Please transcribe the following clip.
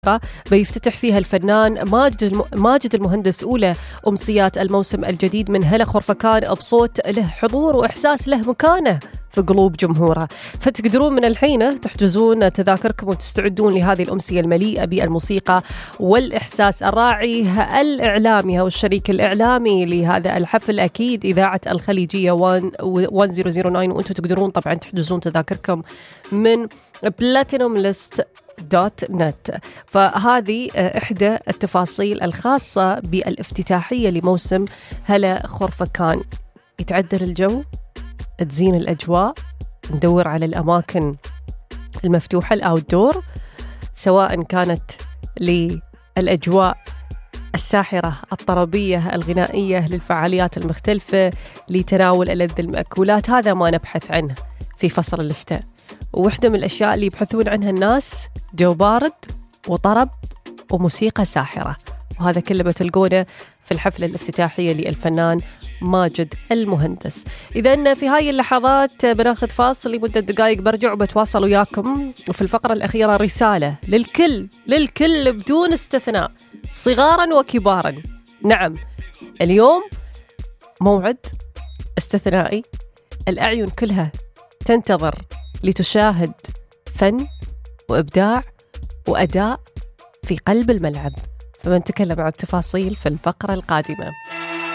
بيفتتح فيها الفنان ماجد المهندس أولى أمسيات الموسم الجديد من هلا خرفكان بصوت له حضور وإحساس له مكانه في قلوب جمهوره. فتقدرون من الحين تحجزون تذاكركم وتستعدون لهذه الأمسية المليئة بالموسيقى والإحساس الراعي. الإعلامي أو الشريك الإعلامي لهذا الحفل أكيد إذاعة الخليجية 1009، وأنتم تقدرون طبعا تحجزون تذاكركم من platinumlist.net. فهذه إحدى التفاصيل الخاصة بالافتتاحية لموسم هلا خرفكان. يتعدل الجو، تزين الأجواء، ندور على الأماكن المفتوحة الأوتدور، سواء كانت للأجواء الساحرة الطربية الغنائية للفعاليات المختلفة لتناول ألذ المأكولات. هذا ما نبحث عنه في فصل الشتاء، وواحدة من الأشياء اللي يبحثون عنها الناس جو بارد وطرب وموسيقى ساحرة، وهذا كله بتلقونه في الحفلة الافتتاحية للفنان ماجد المهندس. إذن في هاي اللحظات بناخذ فاصل لمدة دقائق، برجع وبتواصل وياكم. وفي الفقرة الأخيرة رسالة للكل بدون استثناء، صغارا وكبارا. نعم، اليوم موعد استثنائي، الأعين كلها تنتظر لتشاهد فن وإبداع وأداء في قلب الملعب. فمن تكلم عن التفاصيل في الفقرة القادمة.